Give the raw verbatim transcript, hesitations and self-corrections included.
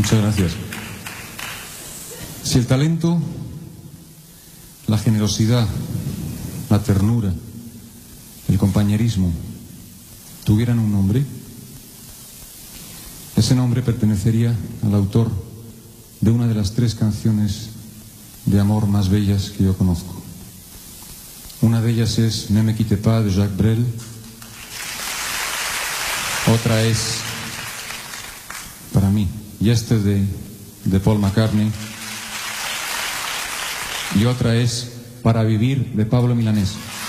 Muchas gracias. Si el talento, la generosidad, la ternura, el compañerismo tuvieran un nombre, ese nombre pertenecería al autor de una de las tres canciones de amor más bellas que yo conozco. Una de ellas es Ne me quitte pas de Jacques Brel, otra es, para mí, Yesterday de Paul McCartney, y otra es Para vivir de Pablo Milanés.